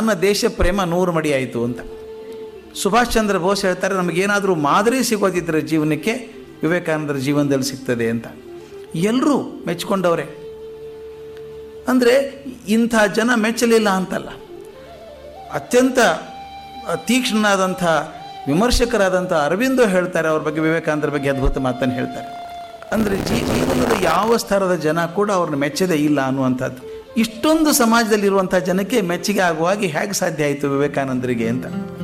ನನ್ನ ದೇಶ ಪ್ರೇಮ 100 ಮಡಿ ಆಯಿತು ಅಂತ. ಸುಭಾಷ್ ಚಂದ್ರ ಬೋಸ್ ಹೇಳ್ತಾರೆ, ನಮಗೇನಾದರೂ ಮಾದರಿ ಸಿಗೋದಿದ್ದರೆ ಜೀವನಕ್ಕೆ ವಿವೇಕಾನಂದರ ಜೀವನದಲ್ಲಿ ಸಿಗ್ತದೆ ಅಂತ. ಎಲ್ಲರೂ ಮೆಚ್ಕೊಂಡವ್ರೆ. ಅಂದರೆ ಇಂಥ ಜನ ಮೆಚ್ಚಲಿಲ್ಲ ಅಂತಲ್ಲ, ಅತ್ಯಂತ ತೀಕ್ಷ್ಣನಾದಂಥ ವಿಮರ್ಶಕರಾದಂಥ ಅರವಿಂದೋ ಹೇಳ್ತಾರೆ ಅವ್ರ ಬಗ್ಗೆ, ವಿವೇಕಾನಂದರ ಬಗ್ಗೆ ಅದ್ಭುತ ಮಾತನ್ನು ಹೇಳ್ತಾರೆ. ಅಂದರೆ ಜೀವನದ ಯಾವ ಸ್ತರದ ಜನ ಕೂಡ ಅವ್ರನ್ನ ಮೆಚ್ಚದೇ ಇಲ್ಲ ಅನ್ನುವಂಥದ್ದು. ಇಷ್ಟೊಂದು ಸಮಾಜದಲ್ಲಿರುವಂಥ ಜನಕ್ಕೆ ಮೆಚ್ಚುಗೆ ಆಗುವಾಗಿ ಹೇಗೆ ಸಾಧ್ಯ ಆಯಿತು ವಿವೇಕಾನಂದರಿಗೆ ಅಂತ.